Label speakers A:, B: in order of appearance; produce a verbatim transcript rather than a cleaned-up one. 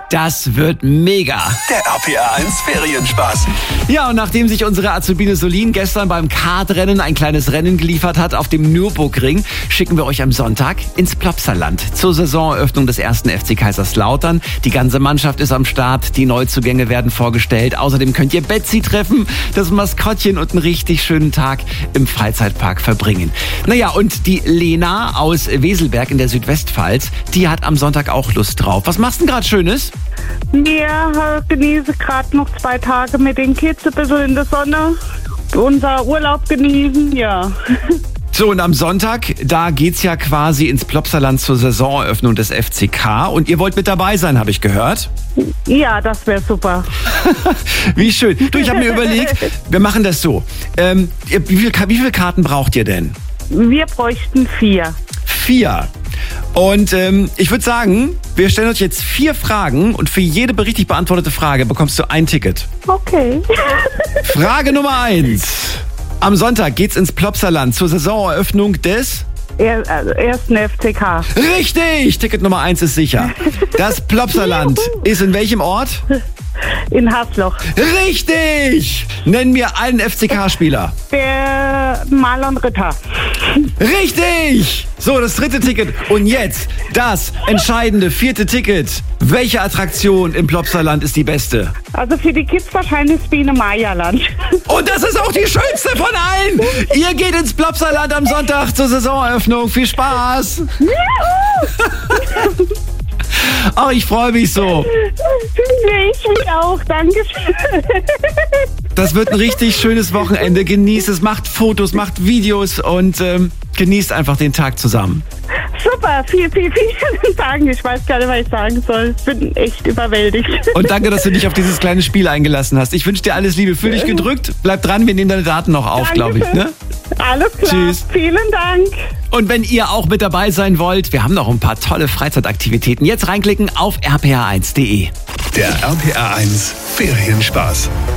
A: Das wird mega.
B: Der R P R eins Ferienspaß.
A: Ja, und nachdem sich unsere Azubine Solin gestern beim Kartrennen ein kleines Rennen geliefert hat auf dem Nürburgring, schicken wir euch am Sonntag ins Plopsaland zur Saisoneröffnung des ersten F C Kaiserslautern. Die ganze Mannschaft ist am Start, die Neuzugänge werden vorgestellt. Außerdem könnt ihr Betsy treffen, das Maskottchen, und einen richtig schönen Tag im Freizeitpark verbringen. Naja, und die Lena aus Weselberg in der Südwestpfalz, die hat am Sonntag auch Lust drauf. Was machst du denn gerade Schönes?
C: Wir genießen gerade noch zwei Tage mit den Kids ein bisschen in der Sonne. Unser Urlaub genießen, ja.
A: So, und am Sonntag, da geht's ja quasi ins Plopsaland zur Saisoneröffnung des F C K. Und ihr wollt mit dabei sein, habe ich gehört.
C: Ja, das wäre super.
A: Wie schön. Du, ich habe mir überlegt, wir machen das so. Ähm, wie, viel, wie viele Karten braucht ihr denn?
C: Wir bräuchten vier.
A: Vier. Und ähm, ich würde sagen, wir stellen euch jetzt vier Fragen und für jede richtig beantwortete Frage bekommst du ein Ticket.
C: Okay.
A: Frage Nummer eins. Am Sonntag geht's ins Plopsaland zur Saisoneröffnung des
C: Er, also ersten F C K.
A: Richtig! Ticket Nummer eins ist sicher. Das Plopsaland ist in welchem Ort?
C: In Hasloch.
A: Richtig! Nenn mir einen F C K-Spieler.
C: Der Marlon Ritter.
A: Richtig! So, das dritte Ticket. Und jetzt das entscheidende vierte Ticket. Welche Attraktion im Plopsaland ist die beste?
C: Also für die Kids wahrscheinlich das Biene Maya-Land.
A: Und das ist auch die schönste von allen. Ihr geht ins Plopsaland am Sonntag zur Saisoneröffnung. Viel Spaß! Oh, ich freue mich so.
C: Ich mich auch, danke schön.
A: Das wird ein richtig schönes Wochenende. Genießt es, macht Fotos, macht Videos und ähm, genießt einfach den Tag zusammen.
C: Super, vielen, vielen, vielen Dank. Ich weiß gar nicht, was ich sagen soll. Ich bin echt überwältigt.
A: Und danke, dass du dich auf dieses kleine Spiel eingelassen hast. Ich wünsche dir alles Liebe. Fühl dich gedrückt. Bleib dran, wir nehmen deine Daten noch auf, glaube ich. Ne?
C: Alles klar.
A: Tschüss.
C: Vielen Dank.
A: Und wenn ihr auch mit dabei sein wollt, wir haben noch ein paar tolle Freizeitaktivitäten. Jetzt reinklicken auf r p r eins punkt d e.
B: Der R P R eins Ferienspaß.